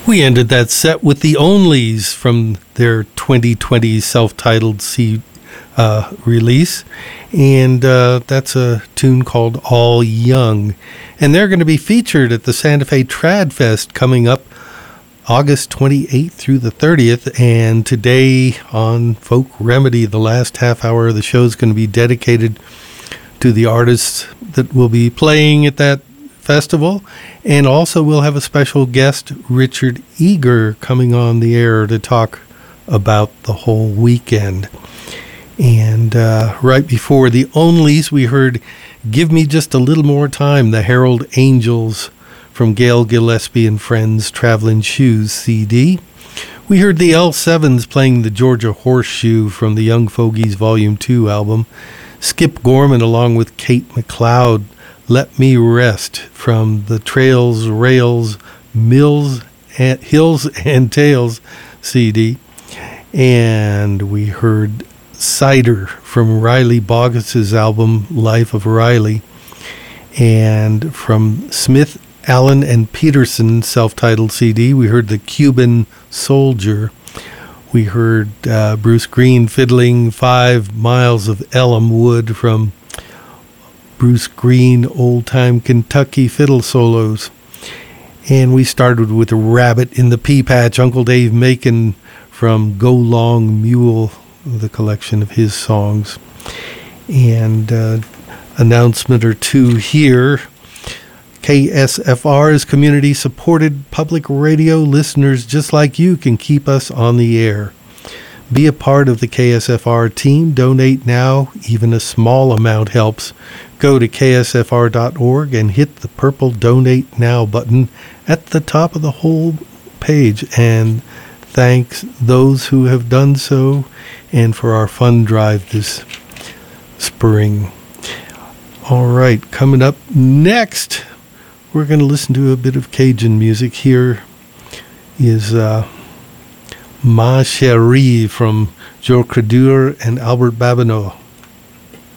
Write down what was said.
We ended that set with the Onlys from their 2020 self-titled release, and that's a tune called All Young. And they're going to be featured at the Santa Fe Trad Fest coming up August 28th through the 30th, and today on Folk Remedy, the last half hour of the show is going to be dedicated to the artists that will be playing at that festival, and also we'll have a special guest, Richard Eager, coming on the air to talk about the whole weekend. And right before the Onlys, we heard Give Me Just a Little More Time, the Herald Angels from Gail Gillespie and Friends Traveling Shoes CD. We heard the L7s playing the Georgia Horseshoe from the Young Fogies Volume 2 album. Skip Gorman along with Kate McLeod, Let Me Rest from the Trails, Rails, Hills and Tales CD. And we heard Cider from Riley Bogus's album Life of Riley. And from Smith, Allen and Peterson self-titled CD, we heard The Cuban Soldier. We heard Bruce Green fiddling 5 Miles of Elmwood from Bruce Green Old Time Kentucky Fiddle Solos. And we started with Rabbit in the Pea Patch, Uncle Dave Macon from Go Long Mule, the collection of his songs. And announcement or two here. KSFR is community-supported public radio. Listeners just like you can keep us on the air. Be a part of the KSFR team. Donate now. Even a small amount helps. Go to ksfr.org and hit the purple Donate Now button at the top of the whole page. And thanks those who have done so, and for our fund drive this spring. All right, coming up next, we're going to listen to a bit of Cajun music. Here is Ma Chérie from Joe Credeur and Albert Babineau.